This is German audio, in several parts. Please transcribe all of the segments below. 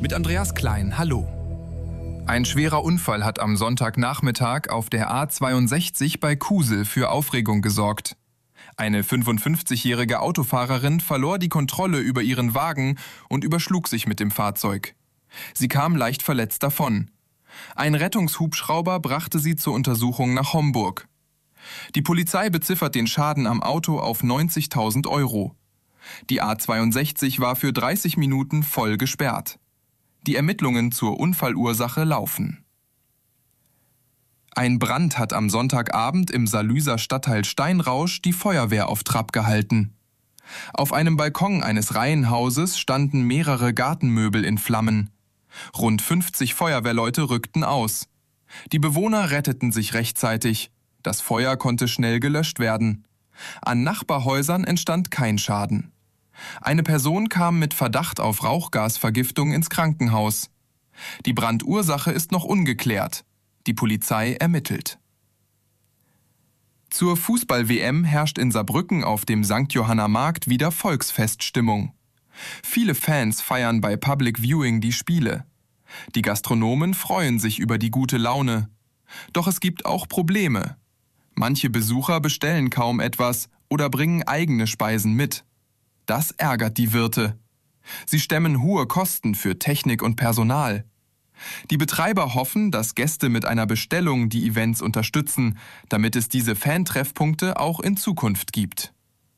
Mit Andreas Klein, hallo. Ein schwerer Unfall hat am Sonntagnachmittag auf der A62 bei Kusel für Aufregung gesorgt. Eine 55-jährige Autofahrerin verlor die Kontrolle über ihren Wagen und überschlug sich mit dem Fahrzeug. Sie kam leicht verletzt davon. Ein Rettungshubschrauber brachte sie zur Untersuchung nach Homburg. Die Polizei beziffert den Schaden am Auto auf 90.000 €. Die A62 war für 30 Minuten voll gesperrt. Die Ermittlungen zur Unfallursache laufen. Ein Brand hat am Sonntagabend im Salüser Stadtteil Steinrausch die Feuerwehr auf Trab gehalten. Auf einem Balkon eines Reihenhauses standen mehrere Gartenmöbel in Flammen. Rund 50 Feuerwehrleute rückten aus. Die Bewohner retteten sich rechtzeitig. Das Feuer konnte schnell gelöscht werden. An Nachbarhäusern entstand kein Schaden. Eine Person kam mit Verdacht auf Rauchgasvergiftung ins Krankenhaus. Die Brandursache ist noch ungeklärt. Die Polizei ermittelt. Zur Fußball-WM herrscht in Saarbrücken auf dem St. Johanna Markt wieder Volksfeststimmung. Viele Fans feiern bei Public Viewing die Spiele. Die Gastronomen freuen sich über die gute Laune. Doch es gibt auch Probleme. Manche Besucher bestellen kaum etwas oder bringen eigene Speisen mit. Das ärgert die Wirte. Sie stemmen hohe Kosten für Technik und Personal. Die Betreiber hoffen, dass Gäste mit einer Bestellung die Events unterstützen, damit es diese Fan-Treffpunkte auch in Zukunft gibt.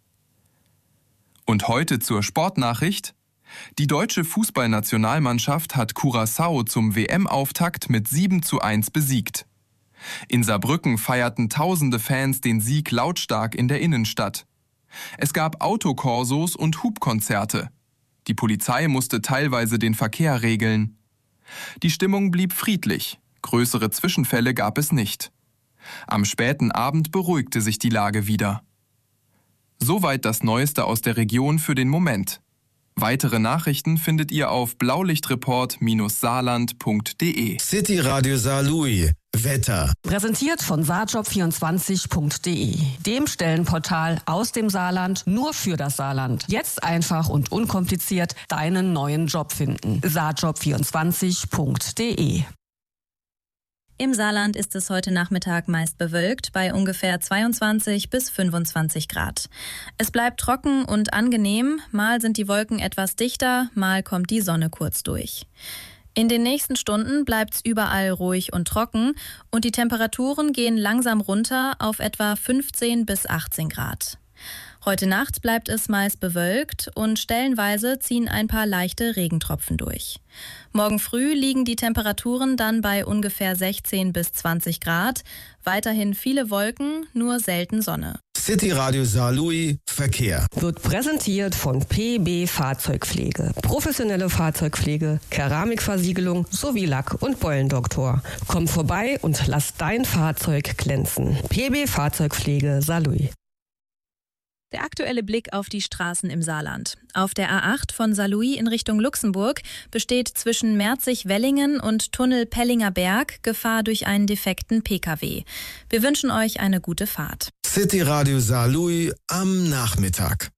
Und heute zur Sportnachricht. Die deutsche Fußballnationalmannschaft hat Curaçao zum WM-Auftakt mit 7:1 besiegt. In Saarbrücken feierten tausende Fans den Sieg lautstark in der Innenstadt. Es gab Autokorsos und Hubkonzerte. Die Polizei musste teilweise den Verkehr regeln. Die Stimmung blieb friedlich. Größere Zwischenfälle gab es nicht. Am späten Abend beruhigte sich die Lage wieder. Soweit das Neueste aus der Region für den Moment. Weitere Nachrichten findet ihr auf blaulichtreport-saarland.de. City Radio Saarlouis. Wetter. Präsentiert von saarjob24.de, dem Stellenportal aus dem Saarland nur für das Saarland. Jetzt einfach und unkompliziert deinen neuen Job finden. saarjob24.de. Im Saarland ist es heute Nachmittag meist bewölkt bei ungefähr 22 bis 25 Grad. Es bleibt trocken und angenehm, mal sind die Wolken etwas dichter, mal kommt die Sonne kurz durch. In den nächsten Stunden bleibt's überall ruhig und trocken und die Temperaturen gehen langsam runter auf etwa 15 bis 18 Grad. Heute Nacht bleibt es meist bewölkt und stellenweise ziehen ein paar leichte Regentropfen durch. Morgen früh liegen die Temperaturen dann bei ungefähr 16 bis 20 Grad. Weiterhin viele Wolken, nur selten Sonne. City Radio Saarlouis Verkehr. Wird präsentiert von PB Fahrzeugpflege. Professionelle Fahrzeugpflege, Keramikversiegelung sowie Lack- und Beulendoktor. Komm vorbei und lass dein Fahrzeug glänzen. PB Fahrzeugpflege Saarlouis. Der aktuelle Blick auf die Straßen im Saarland. Auf der A8 von Saarlouis in Richtung Luxemburg besteht zwischen Merzig-Wellingen und Tunnel Pellinger Berg Gefahr durch einen defekten Pkw. Wir wünschen euch eine gute Fahrt. City Radio Saarlouis am Nachmittag.